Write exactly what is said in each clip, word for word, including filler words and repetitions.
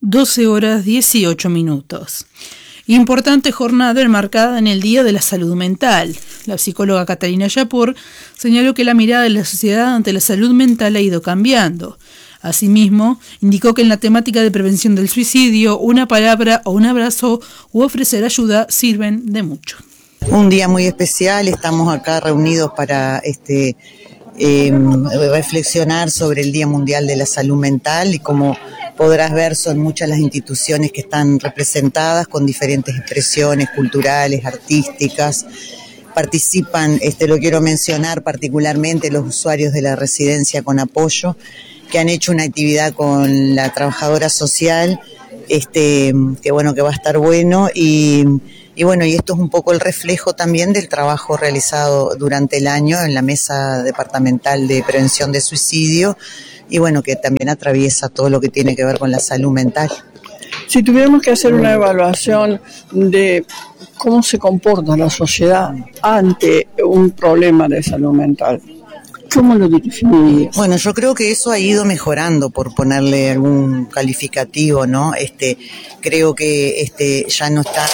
doce horas dieciocho minutos. Importante jornada enmarcada en el Día de la Salud Mental. La psicóloga Catalina Yapur señaló que la mirada de la sociedad ante la salud mental ha ido cambiando. Asimismo, indicó que en la temática de prevención del suicidio, una palabra o un abrazo u ofrecer ayuda sirven de mucho. Un día muy especial, estamos acá reunidos para este eh, reflexionar sobre el Día Mundial de la Salud Mental y como podrás ver son muchas las instituciones que están representadas con diferentes expresiones culturales, artísticas. Participan, este, lo quiero mencionar particularmente los usuarios de la residencia Con Apoyo, que han hecho una actividad con la trabajadora social, este, que bueno, que va a estar bueno y, y bueno, y esto es un poco el reflejo también del trabajo realizado durante el año en la Mesa Departamental de Prevención de Suicidio y bueno, que también atraviesa todo lo que tiene que ver con la salud mental. Si tuviéramos que hacer una evaluación de cómo se comporta la sociedad ante un problema de salud mental, ¿cómo lo definirías? Bueno, yo creo que eso ha ido mejorando, por ponerle algún calificativo, ¿no? Este, creo que este ya no está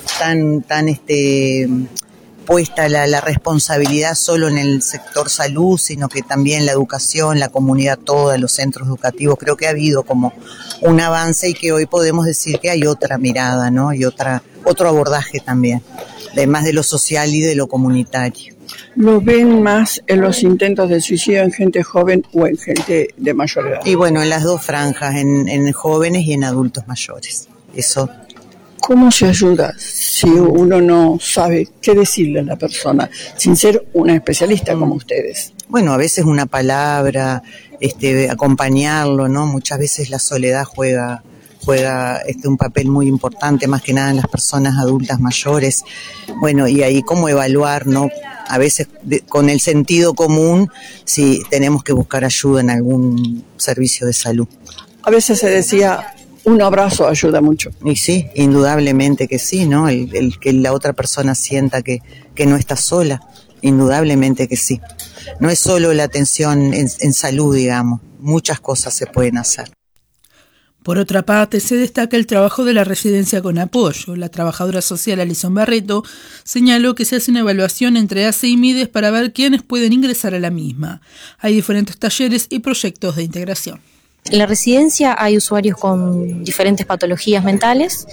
tan tan este puesta la, la responsabilidad solo en el sector salud, sino que también la educación, la comunidad toda, los centros educativos. Creo que ha habido como un avance y que hoy podemos decir que hay otra mirada, ¿no? Y otra otro abordaje también, además de lo social y de lo comunitario. ¿Lo ven más en los intentos de suicidio en gente joven o en gente de mayor edad? Y bueno, en las dos franjas, en, en jóvenes y en adultos mayores. Eso. ¿Cómo se ayuda si uno no sabe qué decirle a la persona, sin ser una especialista como ustedes? Bueno, a veces una palabra, este, acompañarlo, ¿no? Muchas veces la soledad juega juega este, un papel muy importante, más que nada en las personas adultas mayores. Bueno, y ahí cómo evaluar, ¿no? A veces de, con el sentido común, si tenemos que buscar ayuda en algún servicio de salud. A veces se decía, un abrazo ayuda mucho. Y sí, indudablemente que sí, ¿no? El, el que la otra persona sienta que, que no está sola, indudablemente que sí. No es solo la atención en, en salud, digamos, muchas cosas se pueden hacer. Por otra parte, se destaca el trabajo de la residencia Con Apoyo. La trabajadora social Alison Barreto señaló que se hace una evaluación entre A C E y Mides para ver quiénes pueden ingresar a la misma. Hay diferentes talleres y proyectos de integración. En la residencia hay usuarios con diferentes patologías mentales,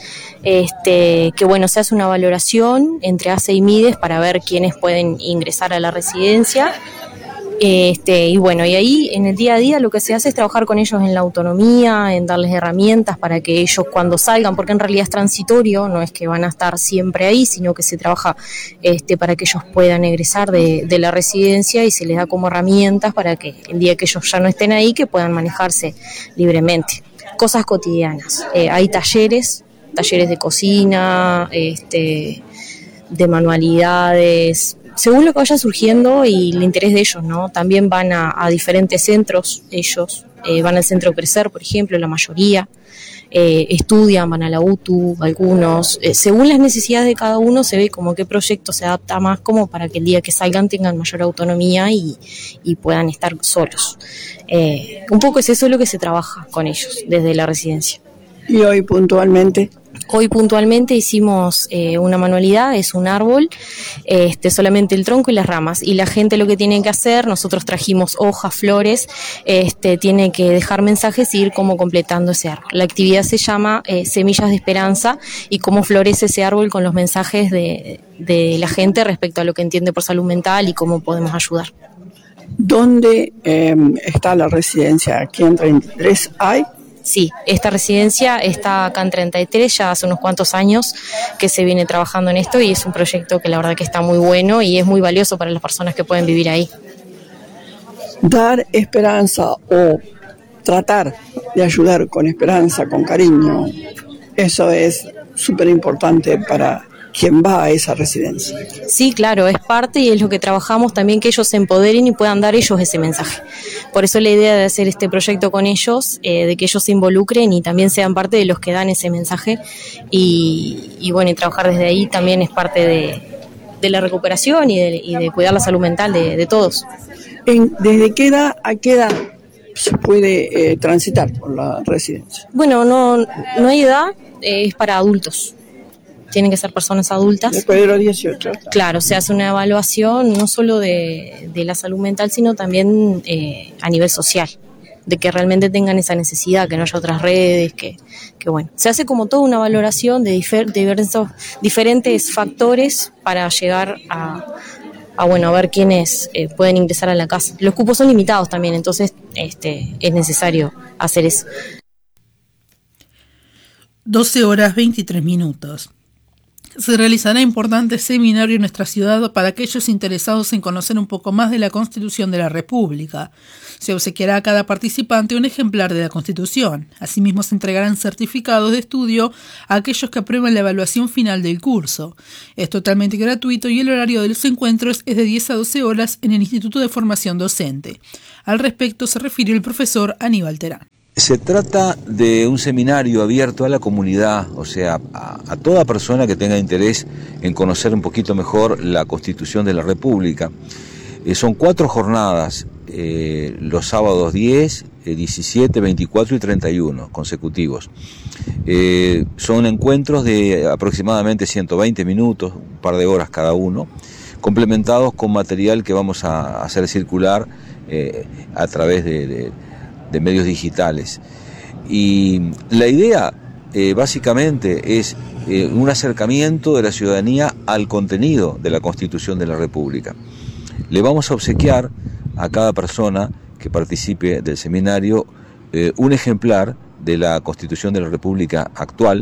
este, que bueno, se hace una valoración entre A C E y Mides para ver quiénes pueden ingresar a la residencia. Este, y bueno, y ahí en el día a día lo que se hace es trabajar con ellos en la autonomía, en darles herramientas para que ellos cuando salgan, porque en realidad es transitorio, no es que van a estar siempre ahí, sino que se trabaja este, para que ellos puedan egresar de, de la residencia y se les da como herramientas para que el día que ellos ya no estén ahí, que puedan manejarse libremente. Cosas cotidianas, eh, hay talleres, talleres de cocina, este, de manualidades, según lo que vaya surgiendo y el interés de ellos, ¿no? También van a, a diferentes centros, ellos eh, van al Centro Crecer, por ejemplo, la mayoría, eh, estudian, van a la U T U, algunos, eh, según las necesidades de cada uno se ve como qué proyecto se adapta más como para que el día que salgan tengan mayor autonomía y, y puedan estar solos. Eh, un poco es eso lo que se trabaja con ellos desde la residencia. Y hoy puntualmente... Hoy puntualmente hicimos eh, una manualidad, es un árbol, este, solamente el tronco y las ramas. Y la gente lo que tiene que hacer, nosotros trajimos hojas, flores, este, tiene que dejar mensajes y ir como completando ese árbol. La actividad se llama eh, Semillas de Esperanza y cómo florece ese árbol con los mensajes de, de la gente respecto a lo que entiende por salud mental y cómo podemos ayudar. ¿Dónde eh, está la residencia? ¿Aquí en treinta y tres hay? Sí, esta residencia está acá en treinta y tres, ya hace unos cuantos años que se viene trabajando en esto y es un proyecto que la verdad que está muy bueno y es muy valioso para las personas que pueden vivir ahí. Dar esperanza o tratar de ayudar con esperanza, con cariño, eso es súper importante para quien va a esa residencia. Sí, claro, es parte y es lo que trabajamos también, que ellos se empoderen y puedan dar ellos ese mensaje. Por eso la idea de hacer este proyecto con ellos, eh, de que ellos se involucren y también sean parte de los que dan ese mensaje y, y bueno, y trabajar desde ahí también es parte de, de la recuperación y de, y de cuidar la salud mental de, de todos. ¿En, ¿Desde qué edad a qué edad se puede eh, transitar por la residencia? Bueno, no, no hay edad, eh, es para adultos. Tienen que ser personas adultas. Después de los dieciocho. Claro, se hace una evaluación no solo de, de la salud mental, sino también eh, a nivel social, de que realmente tengan esa necesidad, que no haya otras redes, que, que bueno, se hace como toda una valoración de, difer, de diversos, diferentes factores para llegar a, a bueno, a ver quiénes eh, pueden ingresar a la casa. Los cupos son limitados también, entonces este, es necesario hacer eso. doce horas veintitrés minutos. Se realizará importante seminario en nuestra ciudad para aquellos interesados en conocer un poco más de la Constitución de la República. Se obsequiará a cada participante un ejemplar de la Constitución. Asimismo, se entregarán certificados de estudio a aquellos que aprueben la evaluación final del curso. Es totalmente gratuito y el horario de los encuentros es de diez a doce horas en el Instituto de Formación Docente. Al respecto se refirió el profesor Aníbal Terán. Se trata de un seminario abierto a la comunidad, o sea, a, a toda persona que tenga interés en conocer un poquito mejor la Constitución de la República. Eh, son cuatro jornadas, eh, los sábados diez, eh, diecisiete, veinticuatro y treinta y uno consecutivos. Eh, son encuentros de aproximadamente ciento veinte minutos, un par de horas cada uno, complementados con material que vamos a hacer circular eh, a través de... de de medios digitales. Y la idea eh, básicamente es eh, un acercamiento de la ciudadanía al contenido de la Constitución de la República. Le vamos a obsequiar a cada persona que participe del seminario eh, un ejemplar de la Constitución de la República actual.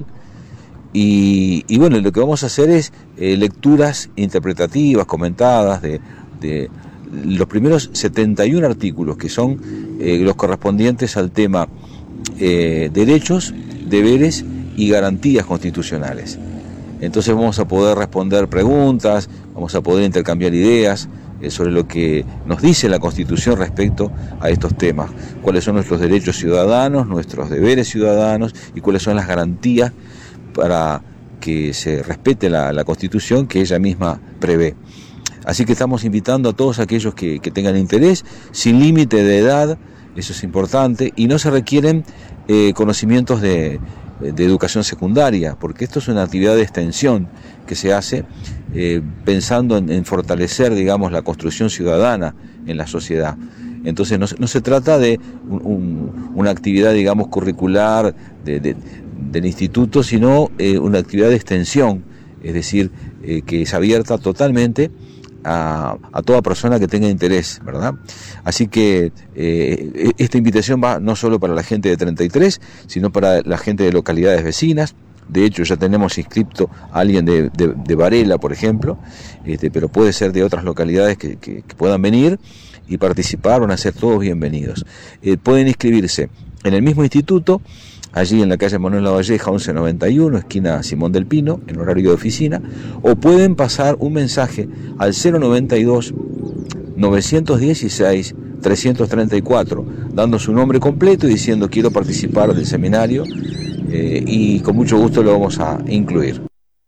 Y, y bueno, lo que vamos a hacer es eh, lecturas interpretativas, comentadas de, de los primeros setenta y un artículos, que son eh, los correspondientes al tema eh, derechos, deberes y garantías constitucionales. Entonces vamos a poder responder preguntas, vamos a poder intercambiar ideas eh, sobre lo que nos dice la Constitución respecto a estos temas, cuáles son nuestros derechos ciudadanos, nuestros deberes ciudadanos y cuáles son las garantías para que se respete la, la Constitución que ella misma prevé. Así que estamos invitando a todos aquellos que, que tengan interés, sin límite de edad, eso es importante, y no se requieren eh, conocimientos de, de educación secundaria, porque esto es una actividad de extensión que se hace eh, pensando en, en fortalecer, digamos, la construcción ciudadana en la sociedad. Entonces no, no se trata de un, un, una actividad, digamos, curricular de, de, del instituto, sino eh, una actividad de extensión, es decir, eh, que es abierta totalmente A, a toda persona que tenga interés, ¿verdad? Así que eh, esta invitación va no solo para la gente de treinta y tres, sino para la gente de localidades vecinas. De hecho, ya tenemos inscripto a alguien de, de, de Varela, por ejemplo, este, pero puede ser de otras localidades que, que, que puedan venir y participar, van a ser todos bienvenidos. Eh, pueden inscribirse en el mismo instituto, allí en la calle Manuel Lavalleja once noventa y uno, esquina Simón del Pino, en horario de oficina, o pueden pasar un mensaje al cero noventa y dos, novecientos dieciséis, trescientos treinta y cuatro, dando su nombre completo y diciendo quiero participar del seminario, eh, y con mucho gusto lo vamos a incluir.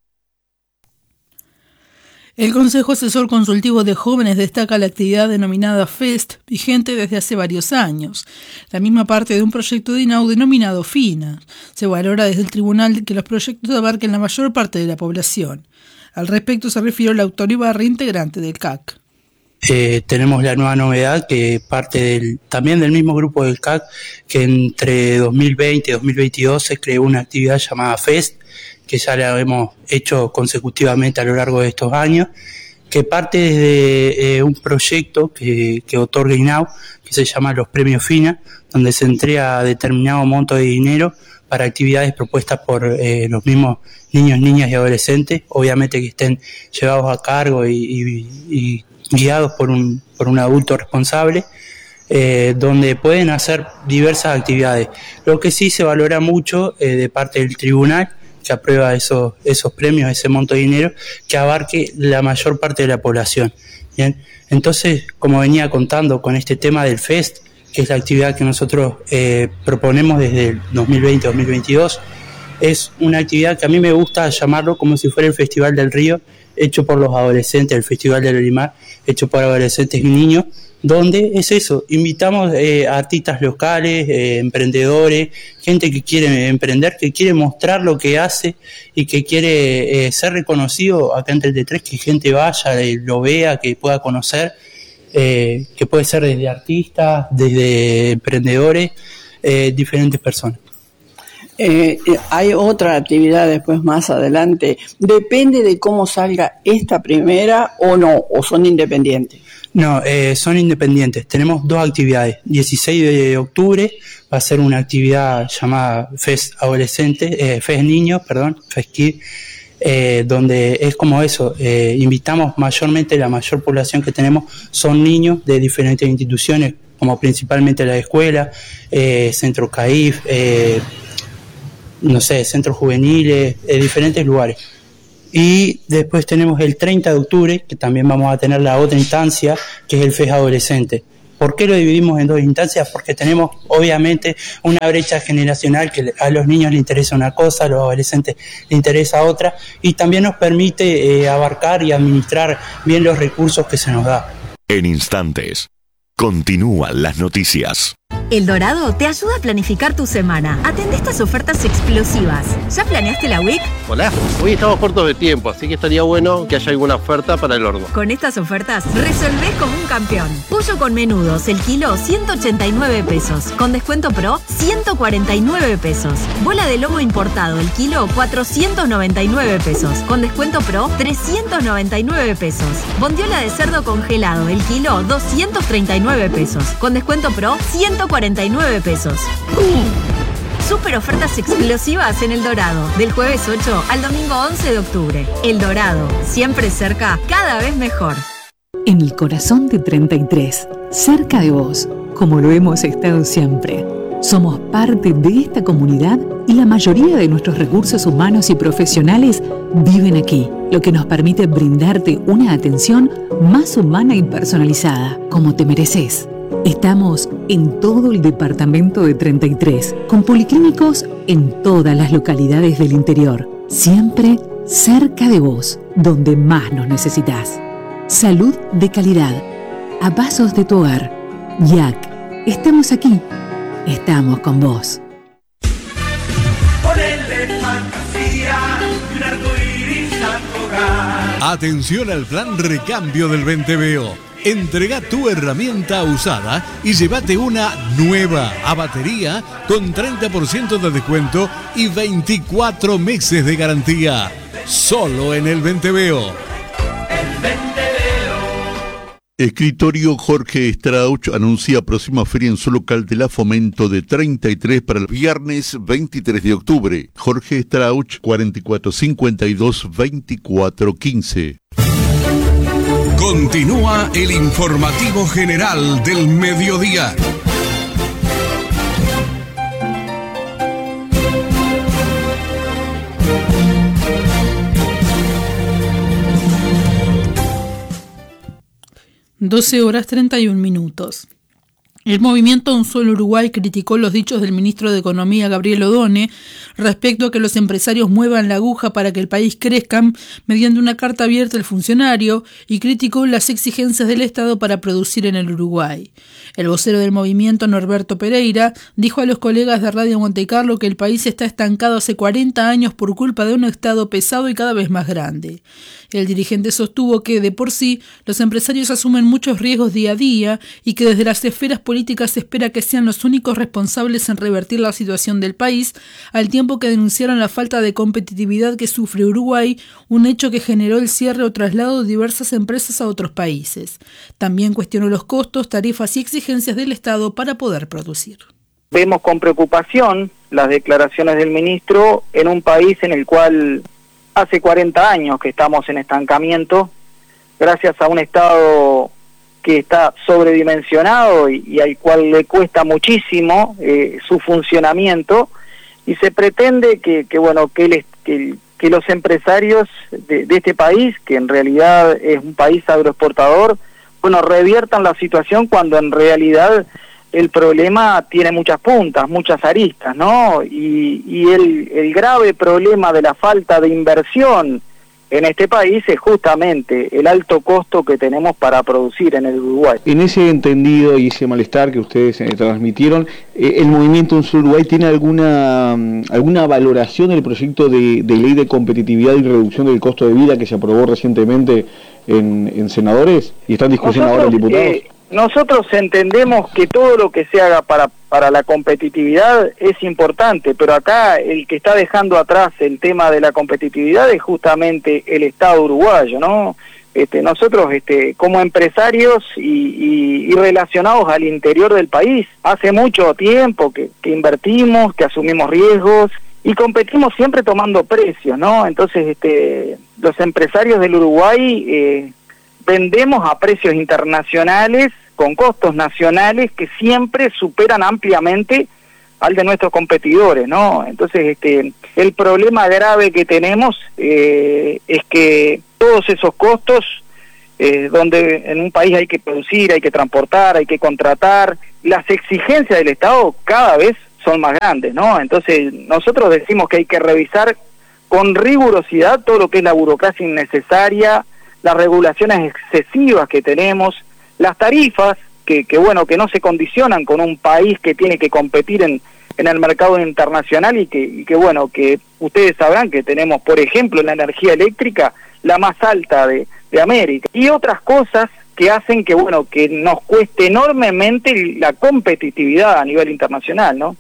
El Consejo Asesor Consultivo de Jóvenes destaca la actividad denominada FEST, vigente desde hace varios años. La misma parte de un proyecto de INAU denominado FINA. Se valora desde el tribunal que los proyectos abarquen la mayor parte de la población. Al respecto se refirió el autor Ibarra, integrante del C A C. Eh, tenemos la nueva novedad que parte del, también del mismo grupo del C A C, que entre dos mil veinte y dos mil veintidós se creó una actividad llamada FEST, que ya la hemos hecho consecutivamente a lo largo de estos años, que parte desde eh, un proyecto que, que otorga INAU, que se llama los Premios FINA, donde se entrega determinado monto de dinero para actividades propuestas por eh, los mismos niños, niñas y adolescentes, obviamente que estén llevados a cargo y, y, y guiados por un, por un adulto responsable, eh, donde pueden hacer diversas actividades. Lo que sí se valora mucho eh, de parte del tribunal, que aprueba esos, esos premios, ese monto de dinero, que abarque la mayor parte de la población. Bien, entonces, como venía contando con este tema del FEST, que es la actividad que nosotros eh, proponemos desde el dos mil veinte a dos mil veintidós, es una actividad que a mí me gusta llamarlo como si fuera el Festival del Río hecho por los adolescentes, el Festival del Olimar, hecho por adolescentes y niños, donde es eso, invitamos eh, a artistas locales, eh, emprendedores, gente que quiere emprender, que quiere mostrar lo que hace y que quiere eh, ser reconocido acá en treinta y tres, que gente vaya, eh, lo vea, que pueda conocer, eh, que puede ser desde artistas, desde emprendedores, eh, diferentes personas. Eh, hay otra actividad después más adelante, depende de cómo salga esta primera o no, o son independientes. No, eh, son independientes. Tenemos dos actividades. dieciséis de octubre va a ser una actividad llamada Fest Adolescente, eh, Fest Niños, perdón, Fest Kid, eh, donde es como eso, eh, invitamos mayormente, la mayor población que tenemos son niños de diferentes instituciones, como principalmente la escuela, eh, Centro C A I F, eh, no sé, centros juveniles, eh, diferentes lugares. Y después tenemos el treinta de octubre, que también vamos a tener la otra instancia, que es el Fest Adolescente. ¿Por qué lo dividimos en dos instancias? Porque tenemos obviamente una brecha generacional, que a los niños les interesa una cosa, a los adolescentes les interesa otra, y también nos permite eh, abarcar y administrar bien los recursos que se nos da. En instantes, continúan las noticias. El Dorado te ayuda a planificar tu semana. Atende estas ofertas explosivas. ¿Ya planeaste la week? Hola, hoy estamos cortos de tiempo, así que estaría bueno que haya alguna oferta para el horno. Con estas ofertas resolvés como un campeón. Pollo con menudos, el kilo ciento ochenta y nueve pesos. Con descuento pro, ciento cuarenta y nueve pesos. Bola de lomo importado, el kilo cuatrocientos noventa y nueve pesos. Con descuento pro, trescientos noventa y nueve pesos. Bondiola de cerdo congelado, el kilo doscientos treinta y nueve pesos. Con descuento pro, ciento cuarenta y nueve pesos. Super ofertas explosivas en El Dorado, del jueves ocho al domingo once de octubre. El Dorado, siempre cerca, cada vez mejor. En el corazón de treinta y tres, cerca de vos, como lo hemos estado siempre. Somos parte de esta comunidad y la mayoría de nuestros recursos humanos y profesionales viven aquí, lo que nos permite brindarte una atención más humana y personalizada, como te mereces. Estamos en todo el departamento de treinta y tres, con policlínicos en todas las localidades del interior, siempre cerca de vos, donde más nos necesitas. Salud de calidad, a pasos de tu hogar. Y A C, estamos aquí, estamos con vos. Atención al plan recambio del Venteveo. Entrega tu herramienta usada y llévate una nueva a batería con treinta por ciento de descuento y veinticuatro meses de garantía. Solo en el Venteveo. El Venteveo. Escritorio Jorge Strauch anuncia próxima feria en su local de la Fomento de treinta y tres para el viernes veintitrés de octubre. Jorge Strauch, cuarenta y cuatro cincuenta y dos, veinticuatro quince. Continúa el informativo general del mediodía. doce horas treinta y un minutos. El movimiento Un Solo Uruguay criticó los dichos del ministro de Economía, Gabriel Odone, respecto a que los empresarios muevan la aguja para que el país crezca mediante una carta abierta al funcionario, y criticó las exigencias del Estado para producir en el Uruguay. El vocero del movimiento, Norberto Pereira, dijo a los colegas de Radio Monte Carlo que el país está estancado hace cuarenta años por culpa de un Estado pesado y cada vez más grande. El dirigente sostuvo que, de por sí, los empresarios asumen muchos riesgos día a día y que desde las esferas políticas se espera que sean los únicos responsables en revertir la situación del país, al tiempo que denunciaron la falta de competitividad que sufre Uruguay, un hecho que generó el cierre o traslado de diversas empresas a otros países. También cuestionó los costos, tarifas y exigencias del Estado para poder producir. Vemos con preocupación las declaraciones del ministro en un país en el cual hace cuarenta años que estamos en estancamiento, gracias a un Estado que está sobredimensionado y, y al cual le cuesta muchísimo eh, su funcionamiento, y se pretende que, que bueno que, el, que, que los empresarios de, de este país, que en realidad es un país agroexportador, bueno, reviertan la situación cuando en realidad el problema tiene muchas puntas, muchas aristas, ¿no? Y, y el, el grave problema de la falta de inversión en este país es justamente el alto costo que tenemos para producir en el Uruguay. En ese entendido y ese malestar que ustedes eh, transmitieron, eh, ¿el movimiento Un Solo Uruguay tiene alguna alguna valoración del proyecto de, de ley de competitividad y reducción del costo de vida que se aprobó recientemente en, en senadores y está en discusión Nosotros, ahora en diputados? Eh, nosotros entendemos que todo lo que se haga para, para la competitividad es importante, pero acá el que está dejando atrás el tema de la competitividad es justamente el Estado uruguayo, ¿no? Este, nosotros este, como empresarios y, y, y relacionados al interior del país, hace mucho tiempo que, que invertimos, que asumimos riesgos y competimos siempre tomando precios, ¿no? Entonces este, los empresarios del Uruguay eh, vendemos a precios internacionales con costos nacionales que siempre superan ampliamente al de nuestros competidores, ¿no? Entonces, este, el problema grave que tenemos eh, es que todos esos costos, eh, donde en un país hay que producir, hay que transportar, hay que contratar, las exigencias del Estado cada vez son más grandes, ¿no? Entonces, nosotros decimos que hay que revisar con rigurosidad todo lo que es la burocracia innecesaria, las regulaciones excesivas que tenemos, las tarifas que, que bueno, que no se condicionan con un país que tiene que competir en, en el mercado internacional y que, y que bueno, que ustedes sabrán que tenemos, por ejemplo, en la energía eléctrica la más alta de, de América y otras cosas que hacen que bueno, que nos cueste enormemente la competitividad a nivel internacional, ¿no?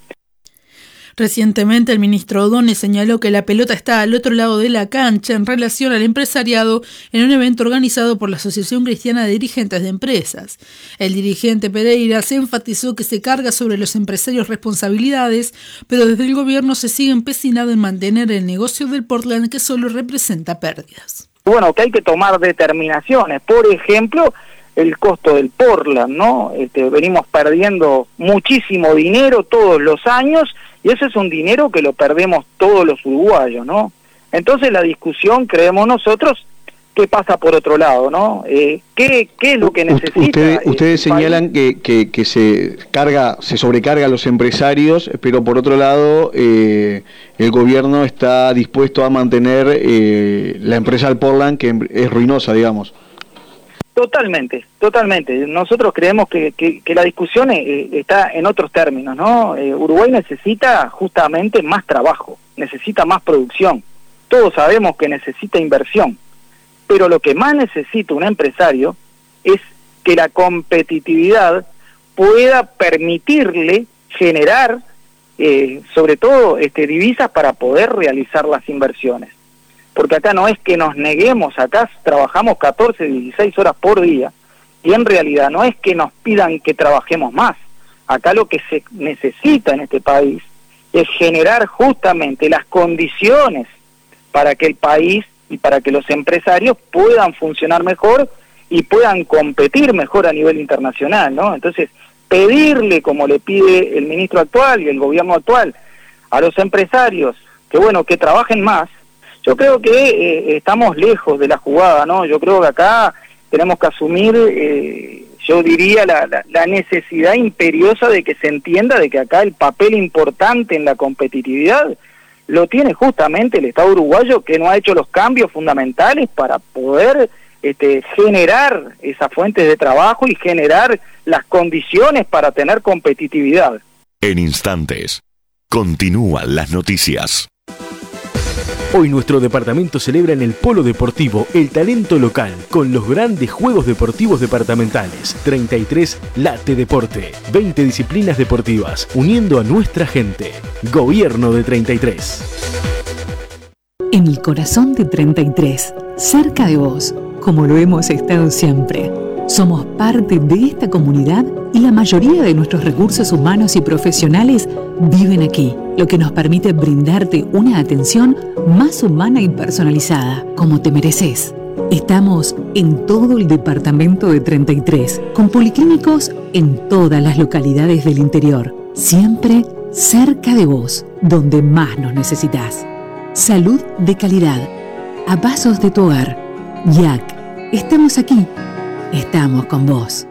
Recientemente el ministro O'Donnell señaló que la pelota está al otro lado de la cancha en relación al empresariado en un evento organizado por la Asociación Cristiana de Dirigentes de Empresas. El dirigente Pereira se enfatizó que se carga sobre los empresarios responsabilidades, pero desde el gobierno se sigue empecinado en mantener el negocio del Portland que solo representa pérdidas. Bueno, que hay que tomar determinaciones, por ejemplo, el costo del Portland, ¿no? Este, venimos perdiendo muchísimo dinero todos los años y ese es un dinero que lo perdemos todos los uruguayos, ¿no? Entonces la discusión, creemos nosotros, que pasa por otro lado, ¿no? Eh, ¿qué, ¿Qué es lo que necesita? Ustedes, ustedes señalan que, que, que se carga, se sobrecarga a los empresarios, pero por otro lado eh, el gobierno está dispuesto a mantener eh, la empresa del Portland, que es ruinosa, digamos. Totalmente, totalmente. Nosotros creemos que, que, que la discusión eh, está en otros términos, ¿no? Eh, Uruguay necesita justamente más trabajo, necesita más producción. Todos sabemos que necesita inversión, pero lo que más necesita un empresario es que la competitividad pueda permitirle generar, eh, sobre todo, este, divisas para poder realizar las inversiones. Porque acá no es que nos neguemos, acá trabajamos catorce, dieciséis horas por día, y en realidad no es que nos pidan que trabajemos más. Acá lo que se necesita en este país es generar justamente las condiciones para que el país y para que los empresarios puedan funcionar mejor y puedan competir mejor a nivel internacional, ¿no? Entonces, pedirle, como le pide el ministro actual y el gobierno actual, a los empresarios que, bueno, que trabajen más. Yo creo que eh, estamos lejos de la jugada, ¿no? Yo creo que acá tenemos que asumir, eh, yo diría, la, la, la necesidad imperiosa de que se entienda de que acá el papel importante en la competitividad lo tiene justamente el Estado uruguayo, que no ha hecho los cambios fundamentales para poder este, generar esas fuentes de trabajo y generar las condiciones para tener competitividad. En instantes, continúan las noticias. Hoy nuestro departamento celebra en el Polo Deportivo el talento local con los grandes Juegos Deportivos Departamentales. treinta y tres Late Deporte, veinte disciplinas deportivas, uniendo a nuestra gente. Gobierno de treinta y tres. En el corazón de treinta y tres, cerca de vos, como lo hemos estado siempre. Somos parte de esta comunidad y la mayoría de nuestros recursos humanos y profesionales viven aquí, lo que nos permite brindarte una atención más humana y personalizada, como te mereces. Estamos en todo el departamento de treinta y tres, con policlínicos en todas las localidades del interior, siempre cerca de vos, donde más nos necesitas. Salud de calidad, a pasos de tu hogar. Y A C, estamos aquí, estamos con vos.